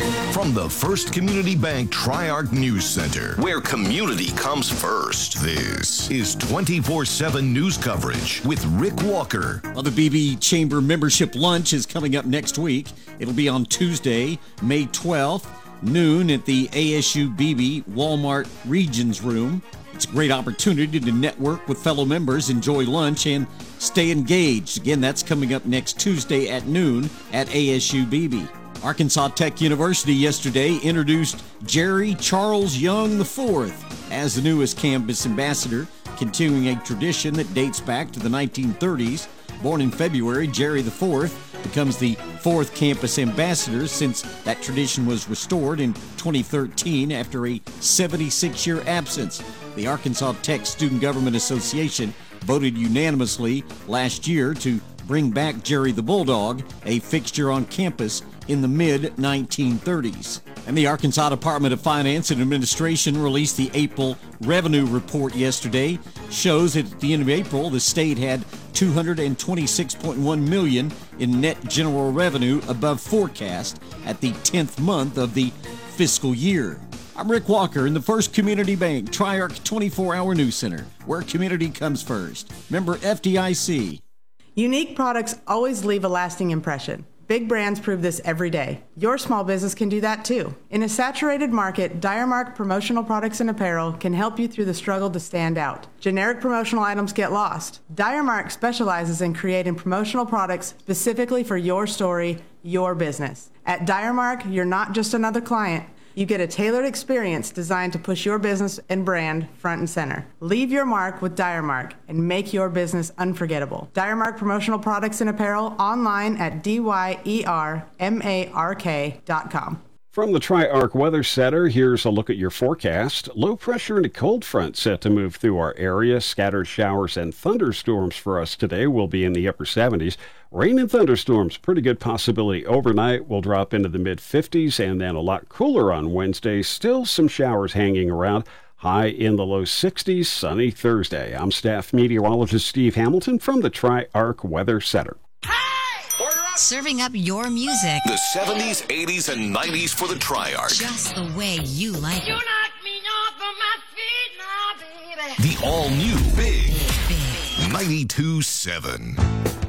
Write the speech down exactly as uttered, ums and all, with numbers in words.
From the First Community Bank Tri-Arc News Center, where community comes first, this is twenty-four seven news coverage with Rick Walker. Well, the B B Chamber Membership Lunch is coming up next week. It'll be on Tuesday, May twelfth, noon at the A S U B B Walmart Regions Room. It's a great opportunity to network with fellow members, enjoy lunch, and stay engaged. Again, that's coming up next Tuesday at noon at A S U B B. Arkansas Tech University yesterday introduced Jerry Charles Young the fourth as the newest campus ambassador, continuing a tradition that dates back to the nineteen thirties. Born in February, Jerry the fourth becomes the fourth campus ambassador since that tradition was restored in twenty thirteen after a seventy-six year absence. The Arkansas Tech Student Government Association voted unanimously last year to bring back Jerry the Bulldog, a fixture on campus in the mid nineteen thirties. And the Arkansas Department of Finance and Administration released the April revenue report yesterday. Shows that at the end of April, the state had two hundred twenty-six point one million dollars in net general revenue above forecast at the tenth month of the fiscal year. I'm Rick Walker in the First Community Bank Tri-Arc twenty-four hour News Center, where community comes first. Member F D I C. Unique products always leave a lasting impression. Big brands prove this every day. Your small business can do that too. In a saturated market, Diremark Promotional Products and Apparel can help you through the struggle to stand out. Generic promotional items get lost. Diremark specializes in creating promotional products specifically for your story, your business. At Diremark, you're not just another client. You get a tailored experience designed to push your business and brand front and center. Leave your mark with Diremark and make your business unforgettable. Diremark Promotional Products and Apparel online at D Y E R M A R K dot com. From the Tri-Arc Weather Center, here's a look at your forecast. Low pressure and a cold front set to move through our area. Scattered showers and thunderstorms for us today will be in the upper seventies. Rain and thunderstorms, pretty good possibility overnight. Will drop into the mid fifties and then a lot cooler on Wednesday. Still some showers hanging around. High in the low sixties, sunny Thursday. I'm staff meteorologist Steve Hamilton from the Tri-Arc Weather Center. Serving up your music. The seventies, eighties, and nineties for the Tri-Arc. Just the way you like it. You knock me off of my feet now, baby. The all-new Big Big. ninety-two point seven.